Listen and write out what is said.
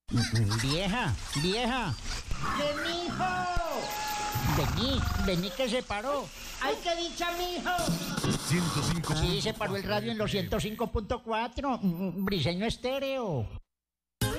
Vieja, vieja. ¡De mijo! Vení que se paró. ¡Ay, qué dicha, mijo! 105. Sí, se paró el radio en los 105.4. Briseño Estéreo.